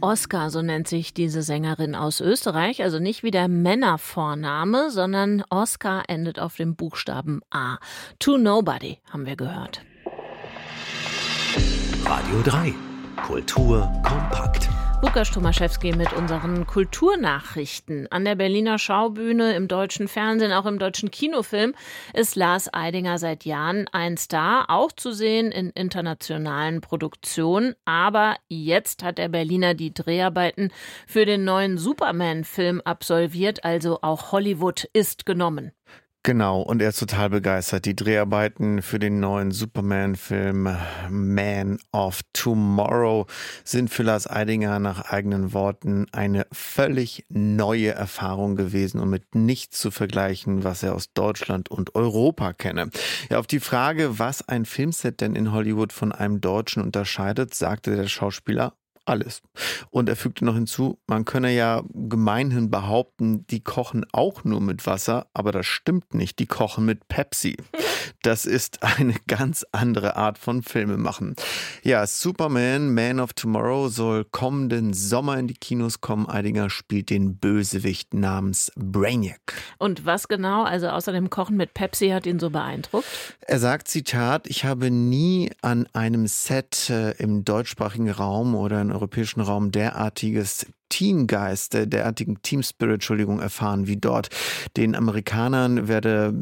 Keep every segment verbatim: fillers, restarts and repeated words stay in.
Oskar, so nennt sich diese Sängerin aus Österreich, also nicht wie der Männervorname, sondern Oskar endet auf dem Buchstaben A. To Nobody haben wir gehört. Radio drei. Kultur kompakt. Łukasz Tomaszewski mit unseren Kulturnachrichten. An der Berliner Schaubühne, im deutschen Fernsehen, auch im deutschen Kinofilm ist Lars Eidinger seit Jahren ein Star, auch zu sehen in internationalen Produktionen. Aber jetzt hat der Berliner die Dreharbeiten für den neuen Superman-Film absolviert, also auch Hollywood ist genommen. Genau, und er ist total begeistert. Die Dreharbeiten für den neuen Superman-Film Man of Tomorrow sind für Lars Eidinger nach eigenen Worten eine völlig neue Erfahrung gewesen und mit nichts zu vergleichen, was er aus Deutschland und Europa kenne. Ja, auf die Frage, was ein Filmset denn in Hollywood von einem Deutschen unterscheidet, sagte der Schauspieler: alles. Und er fügte noch hinzu, man könne ja gemeinhin behaupten, die kochen auch nur mit Wasser, aber das stimmt nicht, die kochen mit Pepsi. Das ist eine ganz andere Art von Filmemachen. Ja, Superman, Man of Tomorrow soll kommenden Sommer in die Kinos kommen. Eidinger spielt den Bösewicht namens Brainiac. Und was genau, also außer dem Kochen mit Pepsi, hat ihn so beeindruckt? Er sagt, Zitat, ich habe nie an einem Set äh, im deutschsprachigen Raum oder im europäischen Raum derartiges Teamgeist, derartigen Teamspirit, Entschuldigung, erfahren wie dort. Den Amerikanern werde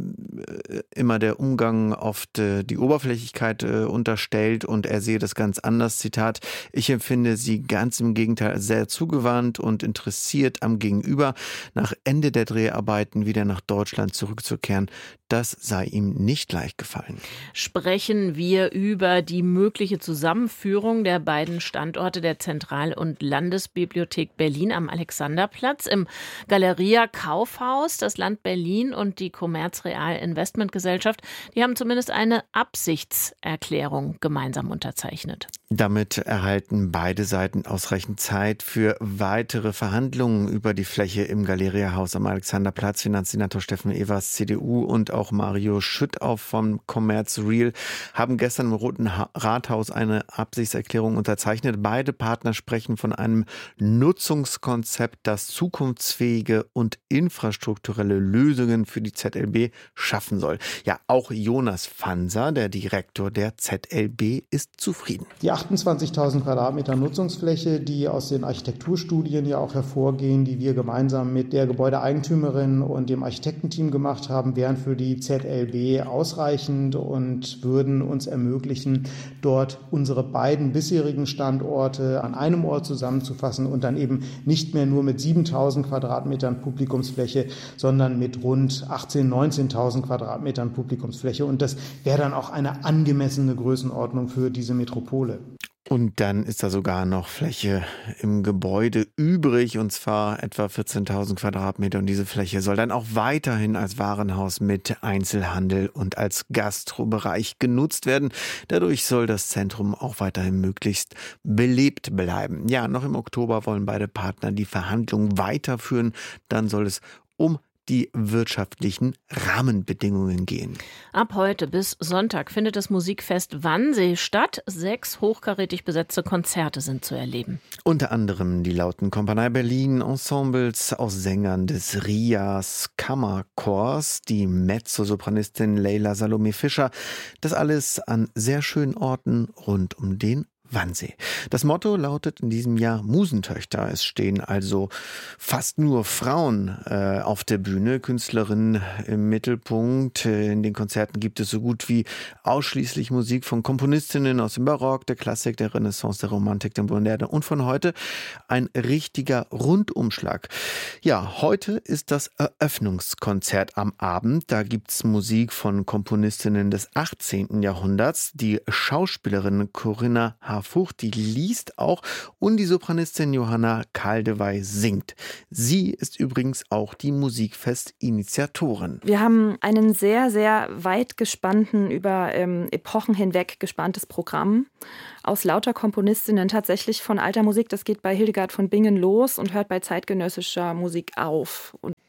immer der Umgang oft die Oberflächlichkeit unterstellt und er sehe das ganz anders. Zitat, ich empfinde sie ganz im Gegenteil sehr zugewandt und interessiert am Gegenüber. Nach Ende der Dreharbeiten wieder nach Deutschland zurückzukehren, das sei ihm nicht leicht gefallen. Sprechen wir über die mögliche Zusammenführung der beiden Standorte der Zentral- und Landesbibliothek Berlin am Alexanderplatz im Galeria Kaufhaus. Das Land Berlin und die Commerz-Real Investmentgesellschaft, die haben zumindest eine Absichtserklärung gemeinsam unterzeichnet. Damit erhalten beide Seiten ausreichend Zeit für weitere Verhandlungen über die Fläche im Galeria-Haus am Alexanderplatz. Finanzsenator Steffen Evers, C D U, und auch Mario Schüttauf vom Commerz Real haben gestern im Roten Rathaus eine Absichtserklärung unterzeichnet. Beide Partner sprechen von einem Nutzungskonzept, das zukunftsfähige und infrastrukturelle Lösungen für die Z L B schaffen soll. Ja, auch Jonas Fanser, der Direktor der Z L B, ist zufrieden. Die achtundzwanzigtausend Quadratmeter Nutzungsfläche, die aus den Architekturstudien ja auch hervorgehen, die wir gemeinsam mit der Gebäudeeigentümerin und dem Architektenteam gemacht haben, wären für die Z L B ausreichend und würden uns ermöglichen, dort unsere beiden bisherigen Standorte an einem Ort zusammenzufassen und dann eben nicht mehr nur mit siebentausend Quadratmetern Publikumsfläche, sondern mit rund achtzehntausend, neunzehntausend Quadratmetern Publikumsfläche. Und das wäre dann auch eine angemessene Größenordnung für diese Metropole. Und dann ist da sogar noch Fläche im Gebäude übrig, und zwar etwa vierzehntausend Quadratmeter. Und diese Fläche soll dann auch weiterhin als Warenhaus mit Einzelhandel und als Gastrobereich genutzt werden. Dadurch soll das Zentrum auch weiterhin möglichst belebt bleiben. Ja, noch im Oktober wollen beide Partner die Verhandlungen weiterführen. Dann soll es um die wirtschaftlichen Rahmenbedingungen gehen. Ab heute bis Sonntag findet das Musikfest Wannsee statt. Sechs hochkarätig besetzte Konzerte sind zu erleben. Unter anderem die lauten Kompanie Berlin, Ensembles aus Sängern des Rias Kammerchors, die Mezzosopranistin Leila Salome Fischer. Das alles an sehr schönen Orten rund um den Wannsee. Das Motto lautet in diesem Jahr Musentöchter. Es stehen also fast nur Frauen äh, auf der Bühne, Künstlerinnen im Mittelpunkt. In den Konzerten gibt es so gut wie ausschließlich Musik von Komponistinnen aus dem Barock, der Klassik, der Renaissance, der Romantik, der Moderne und von heute ein richtiger Rundumschlag. Ja, heute ist das Eröffnungskonzert am Abend. Da gibt's Musik von Komponistinnen des achtzehnten Jahrhunderts. Die Schauspielerin Corinna Harfuch, die liest auch, und die Sopranistin Johanna Kaldewey singt. Sie ist übrigens auch die Musikfest-Initiatorin. Wir haben einen sehr, sehr weit gespannten, über ähm, Epochen hinweg gespanntes Programm aus lauter Komponistinnen, tatsächlich von alter Musik. Das geht bei Hildegard von Bingen los und hört bei zeitgenössischer Musik auf. Und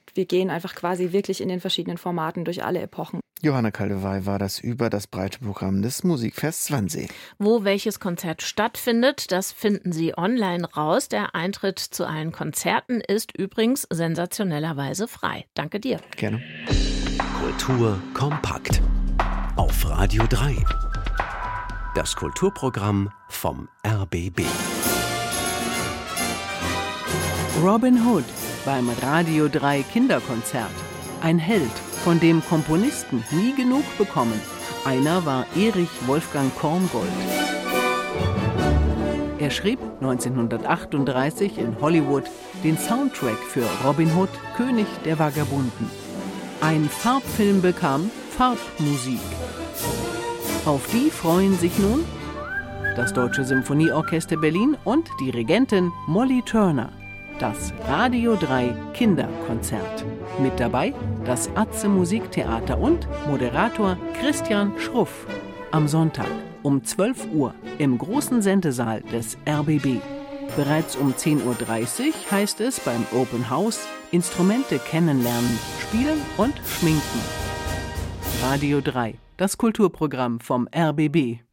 wir gehen einfach quasi wirklich in den verschiedenen Formaten durch alle Epochen. Johanna Kaldewey war das über das breite Programm des Musikfests Wannsee. Wo welches Konzert stattfindet, das finden Sie online raus. Der Eintritt zu allen Konzerten ist übrigens sensationellerweise frei. Danke dir. Gerne. Kultur kompakt. Auf Radio drei. Das Kulturprogramm vom R B B. Robin Hood beim Radio drei Kinderkonzert. Ein Held, von dem Komponisten nie genug bekommen. Einer war Erich Wolfgang Korngold. Er schrieb neunzehnhundertachtunddreißig in Hollywood den Soundtrack für Robin Hood, König der Vagabunden. Ein Farbfilm bekam Farbmusik. Auf die freuen sich nun das Deutsche Symphonieorchester Berlin und Dirigentin Molly Turner. Das Radio drei Kinderkonzert. Mit dabei das Atze Musiktheater und Moderator Christian Schruff. Am Sonntag um zwölf Uhr im großen Sendesaal des R B B. Bereits um zehn Uhr dreißig heißt es beim Open House Instrumente kennenlernen, spielen und schminken. Radio drei, das Kulturprogramm vom R B B.